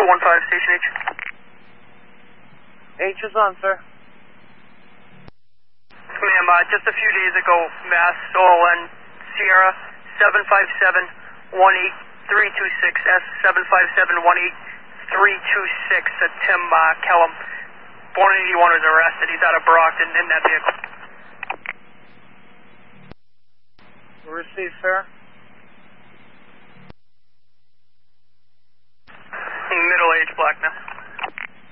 15, Station H. H is on, sir. Ma'am, just a few days ago, Mass OLN Sierra 757-18326, S757-18326, Tim Kellum, born in 81, was arrested. He's out of Brockton in that vehicle. Received, sir.